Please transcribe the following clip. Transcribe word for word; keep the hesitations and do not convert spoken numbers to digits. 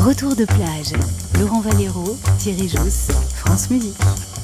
Retour de plage. Laurent Valero, Thierry Jousse, France Musique.